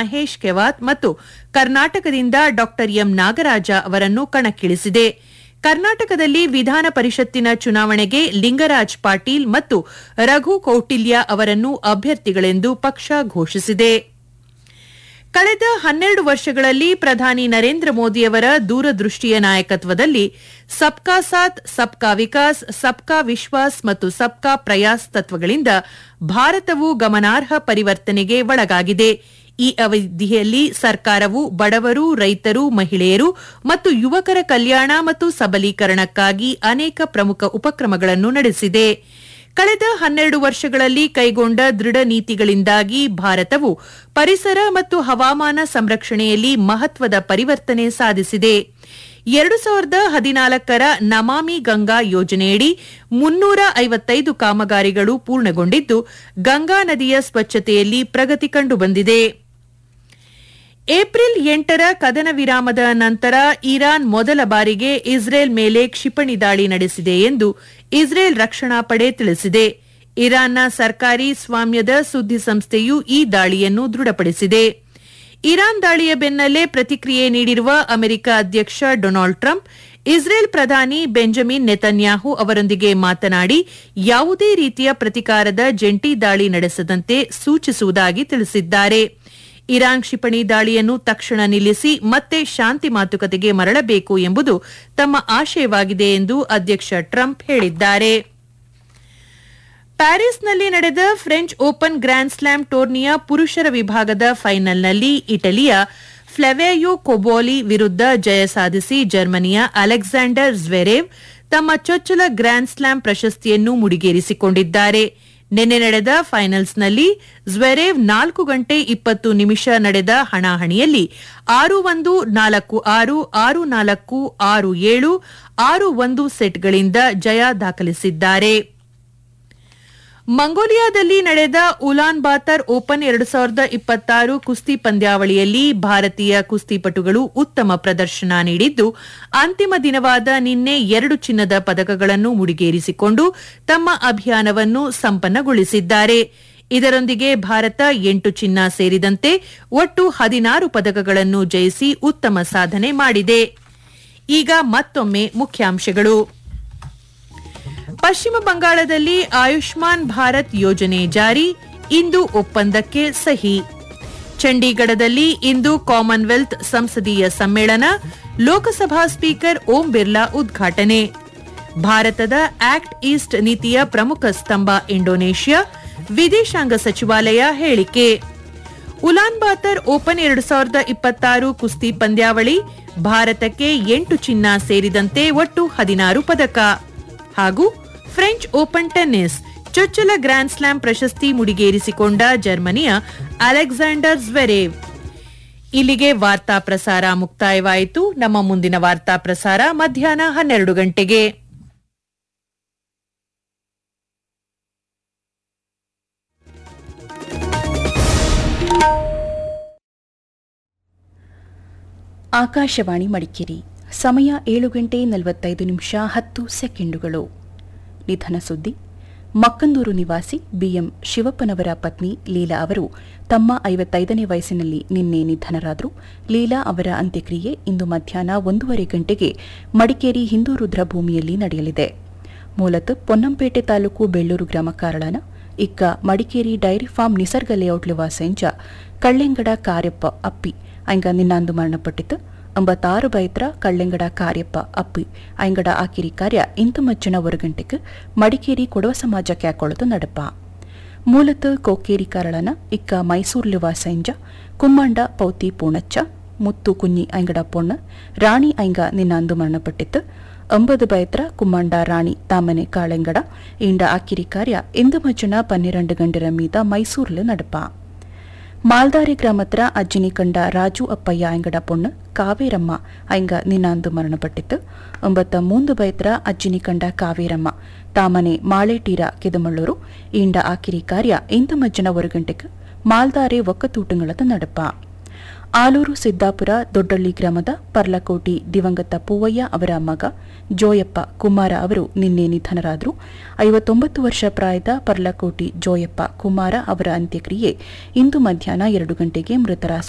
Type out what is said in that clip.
ಮಹೇಶ್ ಕೆವಾತ್ ಮತ್ತು ಕರ್ನಾಟಕದಿಂದ ಡಾ ಎಂ ನಾಗರಾಜ ಅವರನ್ನು ಕಣಕ್ಕಿಳಿಸಿದೆ. ಕರ್ನಾಟಕದಲ್ಲಿ ವಿಧಾನ ಪರಿಷತ್ತಿನ ಚುನಾವಣೆಗೆ ಲಿಂಗರಾಜ್ ಪಾಟೀಲ್ ಮತ್ತು ರಘು ಕೌಟಿಲ್ಯ ಅವರನ್ನು ಅಭ್ಯರ್ಥಿಗಳೆಂದು ಪಕ್ಷ ಘೋಷಿಸಿದೆ. ಕಳೆದ 12 ವರ್ಷಗಳಲ್ಲಿ ಪ್ರಧಾನಿ ನರೇಂದ್ರ ಮೋದಿಯವರ ದೂರದೃಷ್ಟಿಯ ನಾಯಕತ್ವದಲ್ಲಿ ಸಬ್ಕಾ ಸಾಥ್, ಸಬ್ಕಾ ವಿಕಾಸ್, ಸಬ್ಕಾ ವಿಶ್ವಾಸ್ ಮತ್ತು ಸಬ್ಕಾ ಪ್ರಯಾಸ್ ತತ್ವಗಳಿಂದ ಭಾರತವು ಗಮನಾರ್ಹ ಪರಿವರ್ತನೆಗೆ ಒಳಗಾಗಿದೆ. ಈ ಅವಧಿಯಲ್ಲಿ ಸರ್ಕಾರವು ಬಡವರು, ರೈತರು, ಮಹಿಳೆಯರು ಮತ್ತು ಯುವಕರ ಕಲ್ಯಾಣ ಮತ್ತು ಸಬಲೀಕರಣಕ್ಕಾಗಿ ಅನೇಕ ಪ್ರಮುಖ ಉಪಕ್ರಮಗಳನ್ನು ನಡೆಸಿದೆ. ಕಳೆದ 12 ವರ್ಷಗಳಲ್ಲಿ ಕೈಗೊಂಡ ದೃಢ ನೀತಿಗಳಿಂದಾಗಿ ಭಾರತವು ಪರಿಸರ ಮತ್ತು ಹವಾಮಾನ ಸಂರಕ್ಷಣೆಯಲ್ಲಿ ಮಹತ್ವದ ಪರಿವರ್ತನೆ ಸಾಧಿಸಿದೆ. 2014ರ ನಮಾಮಿ ಗಂಗಾ ಯೋಜನೆಯಡಿ 355 ಕಾಮಗಾರಿಗಳು ಪೂರ್ಣಗೊಂಡಿದ್ದು, ಗಂಗಾ ನದಿಯ ಸ್ವಚ್ಛತೆಯಲ್ಲಿ ಪ್ರಗತಿ ಕಂಡುಬಂದಿದೆ. ಏಪ್ರಿಲ್ 8ರ ಕದನ ವಿರಾಮದ ನಂತರ ಇರಾನ್ ಮೊದಲ ಬಾರಿಗೆ ಇಸ್ರೇಲ್ ಮೇಲೆ ಕ್ಷಿಪಣಿ ದಾಳಿ ನಡೆಸಿದೆ ಎಂದು ಇಸ್ರೇಲ್ ರಕ್ಷಣಾ ಪಡೆ ತಿಳಿಸಿದೆ. ಇರಾನ್ನ ಸರ್ಕಾರಿ ಸ್ವಾಮ್ಯದ ಸುದ್ದಿ ಸಂಸ್ಥೆಯು ಈ ದಾಳಿಯನ್ನು ದೃಢಪಡಿಸಿದೆ. ಇರಾನ್ ದಾಳಿಯ ಬೆನ್ನಲ್ಲೇ ಪ್ರತಿಕ್ರಿಯೆ ನೀಡಿರುವ ಅಮೆರಿಕ ಅಧ್ಯಕ್ಷ ಡೊನಾಲ್ಡ್ ಟ್ರಂಪ್, ಇಸ್ರೇಲ್ ಪ್ರಧಾನಿ ಬೆಂಜಮಿನ್ ನೆತನ್ಯಾಹು ಅವರೊಂದಿಗೆ ಮಾತನಾಡಿ ಯಾವುದೇ ರೀತಿಯ ಪ್ರತಿಕಾರದ ಜಂಟಿ ದಾಳಿ ನಡೆಸದಂತೆ ಸೂಚಿಸುವುದಾಗಿ ತಿಳಿಸಿದ್ದಾರೆ. ಇರಾನ್ ಕ್ಷಿಪಣಿ ದಾಳಿಯನ್ನು ತಕ್ಷಣ ನಿಲ್ಲಿಸಿ ಮತ್ತೆ ಶಾಂತಿ ಮಾತುಕತೆಗೆ ಮರಳಬೇಕು ಎಂಬುದು ತಮ್ಮ ಆಶಯವಾಗಿದೆ ಎಂದು ಅಧ್ಯಕ್ಷ ಟ್ರಂಪ್ ಹೇಳಿದ್ದಾರೆ. ಪ್ಯಾರಿಸ್ನಲ್ಲಿ ನಡೆದ ಫ್ರೆಂಚ್ ಓಪನ್ ಗ್ರ್ಯಾಂಡ್ ಸ್ಲಾಮ್ ಟೂರ್ನಿಯ ಪುರುಷರ ವಿಭಾಗದ ಫೈನಲ್ನಲ್ಲಿ ಇಟಲಿಯ ಫ್ಲೆವಿಯೋ ಕೊಬೋಲಿ ವಿರುದ್ಧ ಜಯ ಸಾಧಿಸಿ ಜರ್ಮನಿಯ ಅಲೆಕ್ಸಾಂಡರ್ ಜ್ವೆರೇವ್ ತಮ್ಮ ಚೊಚ್ಚಲ ಗ್ರ್ಯಾಂಡ್ ಸ್ಲಾಮ್ ಪ್ರಶಸ್ತಿಯನ್ನು ಮುಡಿಗೇರಿಸಿಕೊಂಡಿದ್ದಾರೆ. ನಿನ್ನೆ ನಡೆದ ಫೈನಲ್ಸ್ನಲ್ಲಿ ಜ್ವೆರೇವ್ 4 ಗಂಟೆ 20 ನಿಮಿಷ ನಡೆದ ಹಣಾಹಣಿಯಲ್ಲಿ 6-1, 4-6, 6-4, 6-7, 6-1 ಸೆಟ್ಗಳಿಂದ ಜಯ ದಾಖಲಿಸಿದ್ದಾರೆ. ಮಂಗೋಲಿಯಾದಲ್ಲಿ ನಡೆದ ಉಲಾನ್ ಬಾತರ್ ಓಪನ್ 2026 ಕುಸ್ತಿ ಪಂದ್ಯಾವಳಿಯಲ್ಲಿ ಭಾರತೀಯ ಕುಸ್ತಿಪಟುಗಳು ಉತ್ತಮ ಪ್ರದರ್ಶನ ನೀಡಿದ್ದು, ಅಂತಿಮ ದಿನವಾದ ನಿನ್ನೆ 2 ಚಿನ್ನದ ಪದಕಗಳನ್ನು ಮುಡಿಗೇರಿಸಿಕೊಂಡು ತಮ್ಮ ಅಭಿಯಾನವನ್ನು ಸಂಪನ್ನಗೊಳಿಸಿದ್ದಾರೆ. ಇದರೊಂದಿಗೆ ಭಾರತ 8 ಚಿನ್ನ ಸೇರಿದಂತೆ ಒಟ್ಟು 16 ಪದಕಗಳನ್ನು ಜಯಿಸಿ ಉತ್ತಮ ಸಾಧನೆ ಮಾಡಿದೆ. ಈಗ ಮತ್ತೊಮ್ಮೆ ಮುಖ್ಯಾಂಶಗಳು. ಪಶ್ಚಿಮ ಬಂಗಾಳದಲ್ಲಿ ಆಯುಷ್ಮಾನ್ ಭಾರತ್ ಯೋಜನೆ ಜಾರಿ, ಇಂದು ಒಪ್ಪಂದಕ್ಕೆ ಸಹಿ. ಚಂಡೀಗಢದಲ್ಲಿ ಇಂದು ಕಾಮನ್ವೆಲ್ತ್ ಸಂಸದೀಯ ಸಮ್ಮೇಳನ, ಲೋಕಸಭಾ ಸ್ಪೀಕರ್ ಓಂ ಬಿರ್ಲಾ ಉದ್ಘಾಟನೆ. ಭಾರತದ ಆಕ್ಟ್ ಈಸ್ಟ್ ನೀತಿಯ ಪ್ರಮುಖ ಸ್ತಂಭ ಇಂಡೋನೇಷ್ಯಾ, ವಿದೇಶಾಂಗ ಸಚಿವಾಲಯ ಹೇಳಿಕೆ. ಉಲಾನ್ ಬಾತರ್ ಓಪನ್ 2026 ಕುಸ್ತಿ ಪಂದ್ಯಾವಳಿ, ಭಾರತಕ್ಕೆ 8 ಚಿನ್ನ ಸೇರಿದಂತೆ ಒಟ್ಟು 16 ಪದಕ. ಹಾಗೂ ಫ್ರೆಂಚ್ ಓಪನ್ ಟೆನ್ನಿಸ್, ಚೊಚ್ಚಲ ಗ್ರ್ಯಾಂಡ್ ಸ್ಲಾಮ್ ಪ್ರಶಸ್ತಿ ಮುಡಿಗೇರಿಸಿಕೊಂಡ ಜರ್ಮನಿಯ ಅಲೆಕ್ಸಾಂಡರ್ ಜ್ವೆರೇವ್. ಇಲ್ಲಿಗೆ ವಾರ್ತಾ ಪ್ರಸಾರ ಮುಕ್ತಾಯವಾಯಿತು. ನಮ್ಮ ಮುಂದಿನ ವಾರ್ತಾ ಪ್ರಸಾರ ಮಧ್ಯಾಹ್ನ 12 ಗಂಟೆಗೆ. ಆಕಾಶವಾಣಿ ಮಡಿಕೇರಿ. ಸಮಯ 7 ಗಂಟೆ 45 ನಿಮಿಷ 10 ಸೆಕೆಂಡುಗಳು. ನಿಧನ ಸುದ್ದಿ. ಮಕ್ಕಂದೂರು ನಿವಾಸಿ ಬಿಎಂ ಶಿವಪ್ಪನವರ ಪತ್ನಿ ಲೀಲಾ ಅವರು ತಮ್ಮ 55ನೇ ವಯಸ್ಸಿನಲ್ಲಿ ನಿನ್ನೆ ನಿಧನರಾದರು. ಲೀಲಾ ಅವರ ಅಂತ್ಯಕ್ರಿಯೆ ಇಂದು ಮಧ್ಯಾಹ್ನ 1:30 ಗಂಟೆಗೆ ಮಡಿಕೇರಿ ಹಿಂದೂ ರುದ್ರಭೂಮಿಯಲ್ಲಿ ನಡೆಯಲಿದೆ. ಮೂಲತಃ ಪೊನ್ನಂಪೇಟೆ ತಾಲೂಕು ಬೆಳ್ಳೂರು ಗ್ರಾಮ ಕಾರಳನ ಇಕ್ಕ ಮಡಿಕೇರಿ ಡೈರಿ ಫಾರ್ಮ್ ನಿಸರ್ಗ ಲೇಔಟ್ ಲಿವಾಸೆಂಜ ಕಳ್ಳೆಂಗಡ ಕಾರ್ಯಪ್ಪ ಅಪ್ಪಿ ಐಂಗ ನಿನ್ನಾಂದು ಮರಣಪಟ್ಟಿತು. 86 ಬೈತ್ರ ಕಳ್ಳೆಂಗಡ ಕಾರ್ಯಪ್ಪ ಅಪ್ಪಿ ಐಂಗಡ ಆಕಿರಿ ಕಾರ್ಯ ಇಂದು ಮಜ್ಜನ 1 ಗಂಟೆಗೆ ಮಡಿಕೇರಿ ಕೊಡವ ಸಮಾಜ ಕ್ಯಾಕೊಳದು ನಡಪ. ಮೂಲತಃ ಕೋಕೇರಿ ಕಾರಳನ ಇಕ್ಕ ಮೈಸೂರು ಲಿವಾಸೆಂಜ ಕುಮ್ಮಂಡ ಪೌತಿ ಪೂಣಚ್ಚ ಮುತ್ತು ಕುഞ്ഞി ಐಂಗಡ ಪೊಣ್ಣ ರಾಣಿ ಐಂಗ ನಿನ್ನಾಂದು ಮರಣಪಟ್ಟಿತ್ತು. 9 ಬೈತ್ರ ಕುಮ್ಮಂಡ ರಾಣಿ ತಾಮನೆ ಕಾಳೆಂಗಡ ಇಂಡ ಆಕಿರಿ ಕಾರ್ಯ ಇಂದು ಮಜ್ಜನ 12 ಗಂಟೆರ ಮೀದ ಮೈಸೂರ್ಲು ನಡಪ. ಮಾಲ್ದಾರಿ ಗ್ರಾಮತ್ರ ಅಜ್ಜಿನಿ ಕಂಡ ರಾಜು ಅಪ್ಪಯ್ಯ ಐಂಗಡ ಪೊಣ್ಣು ಕಾವೇರಮ್ಮ ಐಂಗ ನಿನ್ನಾಂದು ಮರಣಪಟ್ಟಿತ್ತು. 93 ಬೈತ್ರ ಅಜ್ಜಿನಿ ಕಂಡ ಕಾವೇರಮ್ಮ ತಾಮನೆ ಮಾಳೇಟೀರ ಕೆದಮಳ್ಳೂರು ಇಂಡ ಆಕಿರಿ ಕಾರ್ಯ ಇಂದು ಮಜ್ಜನ 1 ಗಂಟೆಗೆ ಮಾಲ್ದಾರೆ ಒಕ್ಕತೂಟಂಗಳದ ನಡಪ. ಆಲೂರು ಸಿದ್ದಾಪುರ ದೊಡ್ಡಳ್ಳಿ ಗ್ರಾಮದ ಪರ್ಲಕೋಟಿ ದಿವಂಗತ ಪೂವಯ್ಯ ಅವರ ಮಗ ಜೋಯಪ್ಪ ಕುಮಾರ ಅವರು ನಿನ್ನೆ ನಿಧನರಾದರು. 59 ವರ್ಷ ಪ್ರಾಯದ ಪರ್ಲಕೋಟಿ ಜೋಯಪ್ಪ ಕುಮಾರ ಅವರ ಅಂತ್ಯಕ್ರಿಯೆ ಇಂದು ಮಧ್ಯಾಹ್ನ 2 ಗಂಟೆಗೆ ಮೃತರ